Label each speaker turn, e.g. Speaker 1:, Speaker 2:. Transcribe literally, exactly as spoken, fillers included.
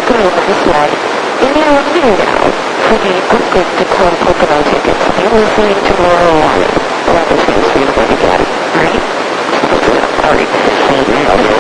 Speaker 1: walking over the sled, and you're listening now for the Good Good to Come Pocono tickets. You're listening to Laurel Wine. Well, this is going to get, right? Alright.